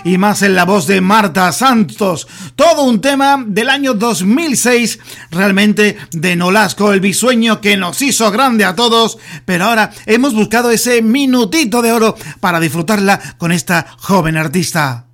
y más en la voz de Marta Santos. Todo un tema del año 2006, realmente de Nolasco, el bisueño que nos hizo grande a todos, pero ahora hemos buscado ese minutito de oro para disfrutarla con esta joven artista.